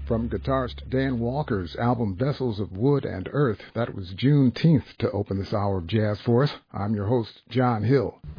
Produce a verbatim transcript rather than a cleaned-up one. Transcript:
From guitarist Dan Walker's album Vessels of Wood and Earth, that was Juneteenth to open this hour of jazz for us. I'm your host, John Hill.